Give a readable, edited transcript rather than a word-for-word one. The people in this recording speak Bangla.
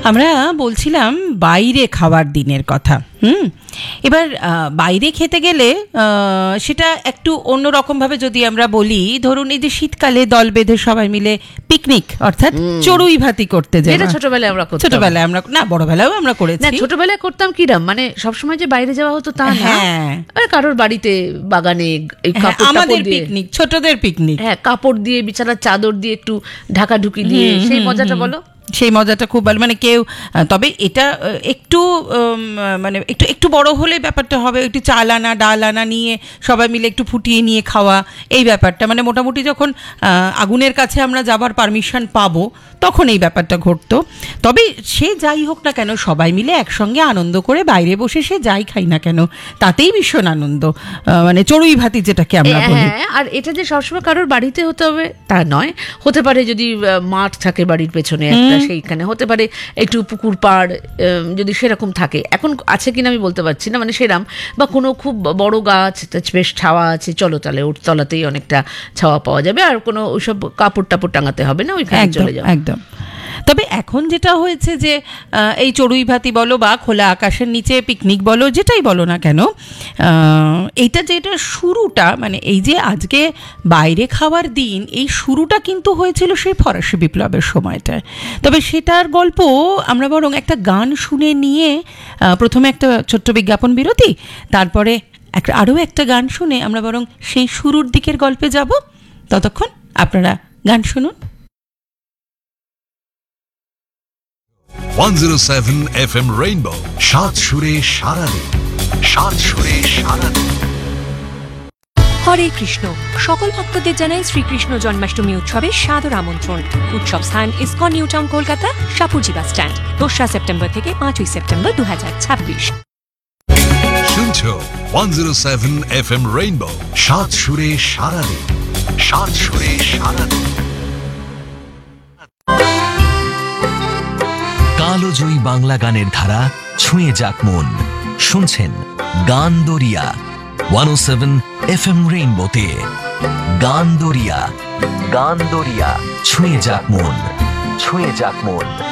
আমরা বলছিলাম বাইরে খাওয়ার দিনের কথা। এবার বাইরে খেতে গেলে সেটা একটু অন্যরকমভাবে যদি আমরা বলি, ধরুন এই যে শীতকালে দল বেঁধে সবাই মিলে পিকনিক অর্থাৎ চড়ুই ভাতি করতে যাই, যেটা ছোটবেলায় আমরা করতাম। ছোটবেলায় আমরা না, বড়বেলায়ও আমরা করেছি। না, ছোটবেলায় করতাম কিরাম, মানে সবসময় যে বাইরে যাওয়া হতো তা না, আর কারোর বাড়িতে বাগানে এই কাপড় আমাদের পিকনিক, ছোটদের পিকনিক, হ্যাঁ, কাপড় দিয়ে বিছানার চাদর দিয়ে একটু ঢাকাঢুকি দিয়ে সেই মজাটা বলো। সেই মজাটা খুব ভালো, মানে কেউ, তবে এটা একটু মানে একটু একটু বড় হলে ব্যাপারটা হবে একটু চাল আনা ডাল আনা নিয়ে সবাই মিলে একটু ফুটিয়ে নিয়ে খাওয়া, এই ব্যাপারটা মানে মোটামুটি যখন আগুনের কাছে আমরা যাবার পারমিশন পাবো তখন এই ব্যাপারটা ঘটতো। তবে সে যাই হোক না কেন, সবাই মিলে একসঙ্গে আনন্দ করে বাইরে বসে সে যাই খাই না কেন তাতেই ভীষণ আনন্দ, মানে চড়ুই ভাতি যেটাকে আমরা বলি। আর এটা যে সবসময় কারোর বাড়িতে হতে হবে তা নয়, হতে পারে যদি মাঠ থাকে বাড়ির পেছনে একটা, সেইখানে হতে পারে একটু পুকুর পাড় যদি সেরকম থাকে, এখন আছে কিনা আমি বলতে পারছি না, মানে সেরাম, বা কোনো খুব বড় গাছ বেশ ছাওয়া আছে, চলো তাহলে ওর তলাতেই অনেকটা ছাওয়া পাওয়া যাবে, আর কোনো ওইসব কাপড় টাপড় টাঙাতে হবে না, ওইখানে চলে যাও একদম। তবে এখন যেটা হয়েছে যে এই চড়ুই ভাতি বলো বা খোলা আকাশের নিচে পিকনিক বলো, যেটাই বলো না কেন, এইটা যেটা শুরুটা, মানে এই যে আজকে বাইরে খাওয়ার দিন, এই শুরুটা কিন্তু হয়েছিল সেই ফরাসি বিপ্লবের সময়টায়। তবে সেটার গল্প আমরা বরং একটা গান শুনে নিয়ে, প্রথমে একটা ছোট্ট বিজ্ঞাপন বিরতি, তারপরে আরও একটা গান শুনে আমরা বরং সেই শুরুর দিকের গল্পে যাব। ততক্ষণ আপনারা গান শুনুন। 107 FM Rainbow, সাত সুরে সারাদিন, সাত সুরে সারাদিন। হরে কৃষ্ণ, সকল ভক্তদের জানাই শ্রীকৃষ্ণ জন্মাষ্টমী উৎসবের সাদর আমন্ত্রণ। উৎসব স্থান ISKCON new town, Kolkata, Shapoorji bus stand, 2রা September থেকে 5ই সেপ্টেম্বর 2026। শুনছো 107 FM Rainbow, সাত সুরে সারাদিন, সাত সুরে সারাদিন। কালোজয়ী বাংলা গানের ধারা ছুঁয়ে যাক মন। শুনছেন গান দরিয়া 107 FM রেইনবোতে। গান দরিয়া, গান দরিয়া, ছুঁয়ে যাক মন, ছুঁয়ে যাক মন।